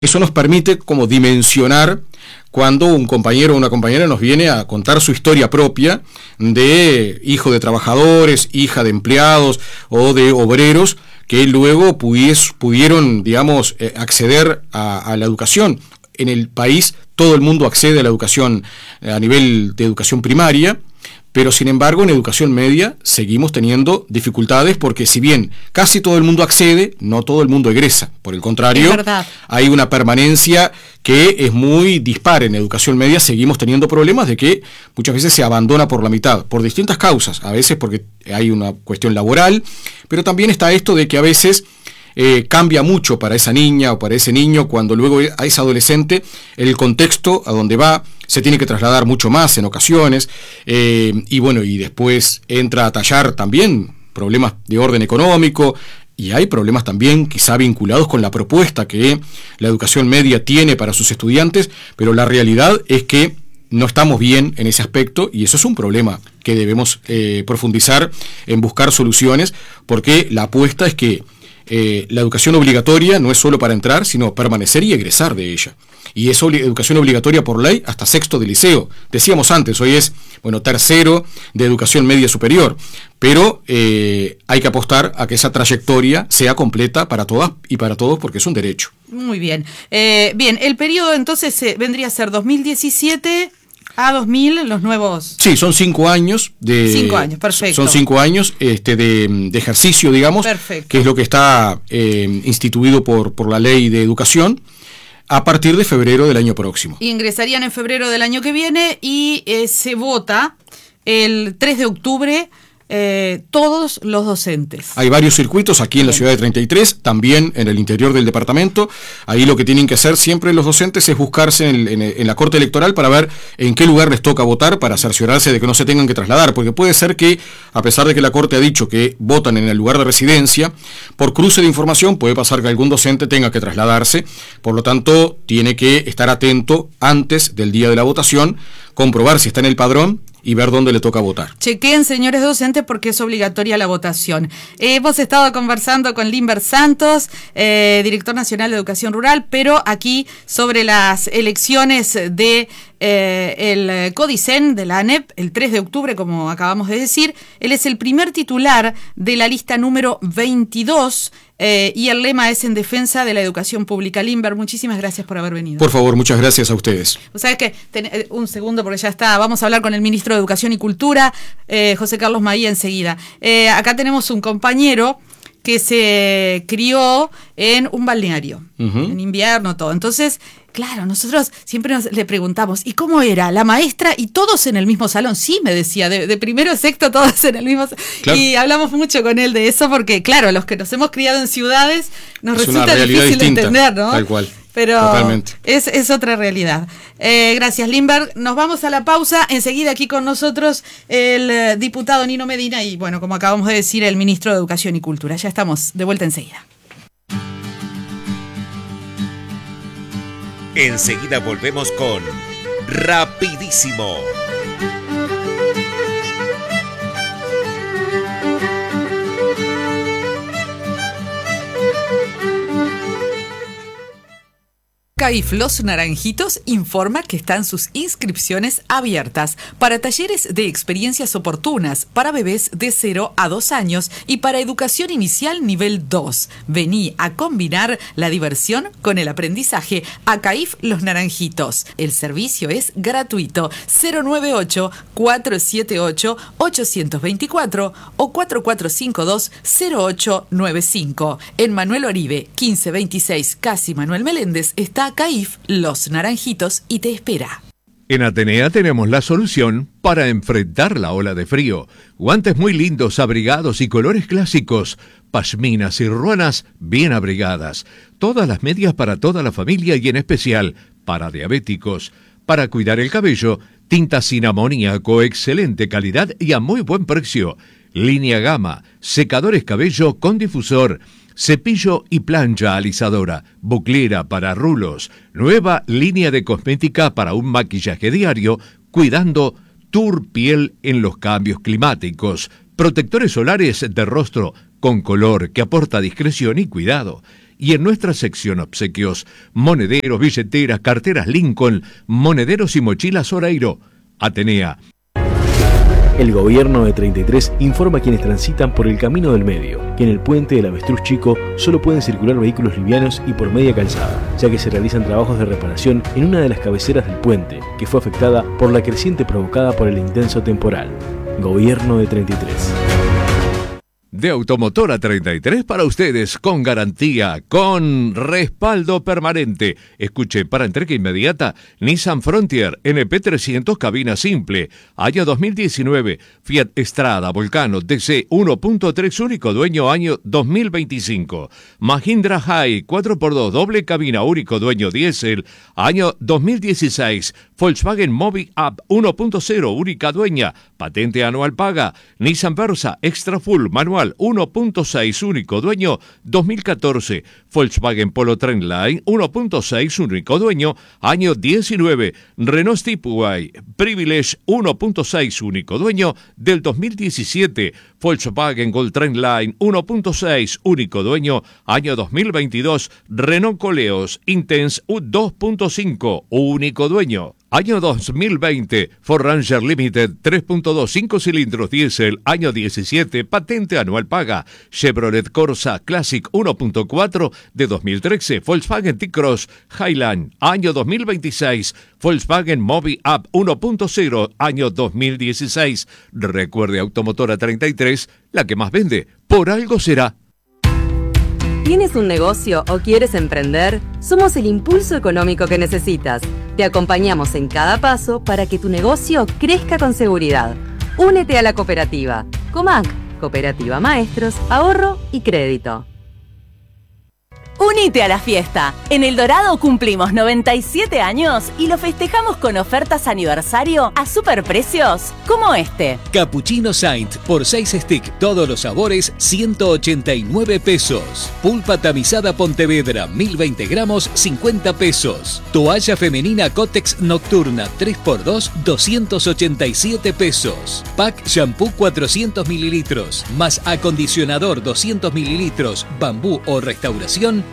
Eso nos permite como dimensionar cuando un compañero o una compañera nos viene a contar su historia propia de hijo de trabajadores, hija de empleados o de obreros que luego pudieron, digamos, acceder a la educación. En el país todo el mundo accede a la educación a nivel de educación primaria, pero sin embargo en educación media seguimos teniendo dificultades porque si bien casi todo el mundo accede, no todo el mundo egresa. Por el contrario, hay una permanencia que es muy dispar. En educación media seguimos teniendo problemas de que muchas veces se abandona por la mitad, por distintas causas, a veces porque hay una cuestión laboral, pero también está esto de que a veces cambia mucho para esa niña o para ese niño cuando luego es adolescente, el contexto a donde va se tiene que trasladar mucho más en ocasiones, y bueno, y después entra a tallar también problemas de orden económico, y hay problemas también quizá vinculados con la propuesta que la educación media tiene para sus estudiantes, pero la realidad es que no estamos bien en ese aspecto y eso es un problema que debemos profundizar en buscar soluciones, porque la apuesta es que la educación obligatoria no es solo para entrar, sino permanecer y egresar de ella. Y es educación obligatoria por ley hasta sexto de liceo. Decíamos antes, hoy es, tercero de educación media superior. Pero hay que apostar a que esa trayectoria sea completa para todas y para todos porque es un derecho. Muy bien. Bien, el periodo entonces vendría a ser 2017... a 2000, los nuevos... Sí, son 5 años de... 5 años, perfecto. Son 5 años de ejercicio, digamos, perfecto, que es lo que está instituido por la ley de educación a partir de febrero del año próximo. Ingresarían en febrero del año que viene y se vota el 3 de octubre... todos los docentes. Hay varios circuitos aquí en la ciudad de 33, también en el interior del departamento. Ahí lo que tienen que hacer siempre los docentes es buscarse en la Corte Electoral para ver en qué lugar les toca votar, para cerciorarse de que no se tengan que trasladar, porque puede ser que, a pesar de que la Corte ha dicho que votan en el lugar de residencia, por cruce de información puede pasar que algún docente tenga que trasladarse, por lo tanto tiene que estar atento antes del día de la votación, comprobar si está en el padrón y ver dónde le toca votar. Chequen, señores docentes, porque es obligatoria la votación. Hemos estado conversando con Limber Santos, director nacional de Educación Rural, pero aquí sobre las elecciones de el Codicen de la ANEP, el 3 de octubre, como acabamos de decir. Él es el primer titular de la lista número 22, y el lema es en defensa de la educación pública. Limber, muchísimas gracias por haber venido. Por favor, muchas gracias a ustedes. O sea, que un segundo porque ya está, vamos a hablar con el ministro de Educación y Cultura, José Carlos Maía, enseguida. Acá tenemos un compañero que se crió en un balneario, en invierno, todo. Entonces, claro, nosotros siempre le preguntamos, ¿y cómo era la maestra y todos en el mismo salón? Sí, me decía, de primero a sexto todos en el mismo salón. Claro. Y hablamos mucho con él de eso porque, claro, los que nos hemos criado en ciudades nos resulta difícil distinta, entender, ¿no? Tal cual. Pero totalmente. Es otra realidad. Gracias, Limber. Nos vamos a la pausa. Enseguida aquí con nosotros el diputado Nino Medina y, bueno, como acabamos de decir, el ministro de Educación y Cultura. Ya estamos de vuelta enseguida. Enseguida volvemos con Rapidísimo. CAIF Los Naranjitos informa que están sus inscripciones abiertas para talleres de experiencias oportunas para bebés de 0 a 2 años y para educación inicial nivel 2. Vení a combinar la diversión con el aprendizaje a CAIF Los Naranjitos. El servicio es gratuito. 098-478-824 o 4452-0895. En Manuel Oribe, 1526, Casi Manuel Meléndez, está CAIF Los Naranjitos y te espera. En Atenea tenemos la solución para enfrentar la ola de frío. Guantes muy lindos, abrigados y colores clásicos. Pashminas y ruanas bien abrigadas. Todas las medias para toda la familia y en especial para diabéticos. Para cuidar el cabello, tinta sin amoníaco, excelente calidad y a muy buen precio. Línea Gama, secadores cabello con difusor. Cepillo y plancha alisadora, buclera para rulos, nueva línea de cosmética para un maquillaje diario, cuidando tu piel en los cambios climáticos, protectores solares de rostro con color que aporta discreción y cuidado. y en nuestra sección obsequios, monederos, billeteras, carteras Lincoln, monederos y mochilas Oreiro. Atenea. El gobierno de 33 informa a quienes transitan por el camino del medio que en el puente del Avestruz Chico solo pueden circular vehículos livianos y por media calzada, ya que se realizan trabajos de reparación en una de las cabeceras del puente, que fue afectada por la creciente provocada por el intenso temporal. Gobierno de 33. De Automotora 33 para ustedes, con garantía, con respaldo permanente. Escuche, para entrega inmediata, Nissan Frontier NP300 cabina simple, año 2019, Fiat Strada Volcano DC 1.3 único dueño, año 2025, Mahindra High 4x2 doble cabina único dueño diésel, año 2016, Volkswagen Mobi Up 1.0 única dueña, patente anual paga, Nissan Versa Extra Full manual 1.6 único dueño 2014, Volkswagen Polo Trendline 1.6 único dueño año 19, Renault Stepway Privilege 1.6 único dueño del 2017, Volkswagen Gold Trendline 1.6 único dueño año 2022, Renault Coleos Intense 2.5 único dueño. Año 2020, Ford Ranger Limited 3.2 5 cilindros diésel, año 17, patente anual paga. Chevrolet Corsa Classic 1.4 de 2013, Volkswagen T-Cross Highland, año 2026, Volkswagen Mobi Up 1.0, año 2016. Recuerde, Automotora 33, la que más vende, por algo será. ¿Tienes un negocio o quieres emprender? Somos el impulso económico que necesitas. Te acompañamos en cada paso para que tu negocio crezca con seguridad. Únete a la cooperativa. COMAC, Cooperativa Maestros, Ahorro y Crédito. Unite a la fiesta. En El Dorado cumplimos 97 años y lo festejamos con ofertas aniversario a superprecios como este. Cappuccino Saint por 6 stick, todos los sabores, 189 pesos. Pulpa tamizada Pontevedra, 1020 gramos, 50 pesos. Toalla femenina Cotex Nocturna 3x2, 287 pesos. Pack shampoo 400 mililitros, más acondicionador 200 mililitros, bambú o restauración,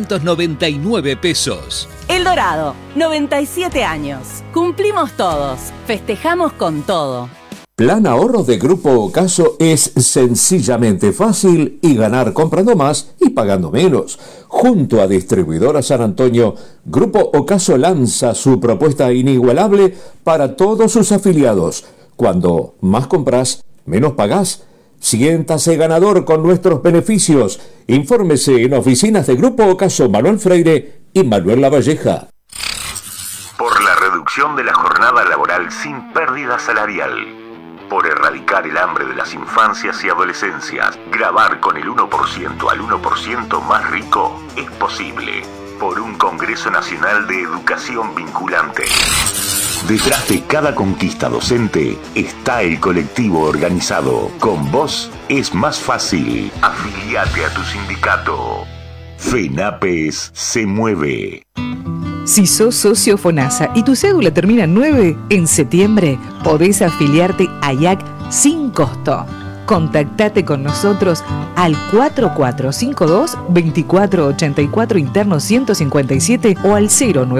399 pesos. El Dorado, 97 años. Cumplimos todos. Festejamos con todo. Plan ahorro de Grupo Ocaso es sencillamente fácil y ganar comprando más y pagando menos. Junto a Distribuidora San Antonio, Grupo Ocaso lanza su propuesta inigualable para todos sus afiliados. Cuando más compras, menos pagás. Siéntase ganador con nuestros beneficios. Infórmese en oficinas de Grupo Ocaso Manuel Freire y Manuel Lavalleja. Por la reducción de la jornada laboral sin pérdida salarial. Por erradicar el hambre de las infancias y adolescencias. Grabar con el 1% al 1% más rico es posible. Por un Congreso Nacional de Educación Vinculante. Detrás de cada conquista docente está el colectivo organizado. Con vos es más fácil. Afiliate a tu sindicato. FENAPES se mueve. Si sos socio FONASA y tu cédula termina en 9, en septiembre podés afiliarte a IAC sin costo. Contactate con nosotros al 4452-2484 interno 157 o al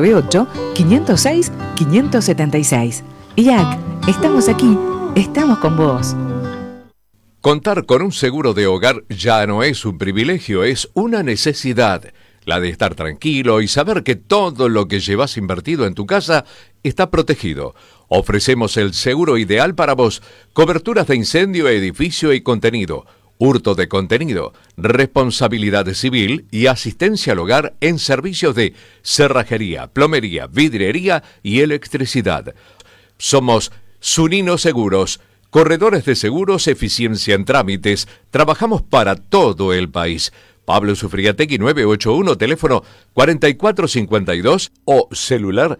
098-506-576. IAC, estamos aquí, estamos con vos. Contar con un seguro de hogar ya no es un privilegio, es una necesidad. La de estar tranquilo y saber que todo lo que llevas invertido en tu casa está protegido. Ofrecemos el seguro ideal para vos. Coberturas de incendio, edificio y contenido. Hurto de contenido. Responsabilidad civil y asistencia al hogar en servicios de cerrajería, plomería, vidriería y electricidad. Somos Zunino Seguros. Corredores de seguros, eficiencia en trámites. Trabajamos para todo el país. Pablo Sufriategui 981, teléfono 4452 o celular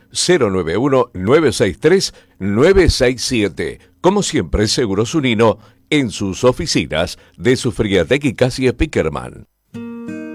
091-963-967. Como siempre, Seguro Zunino en sus oficinas de Sufriategui Casi Spickerman.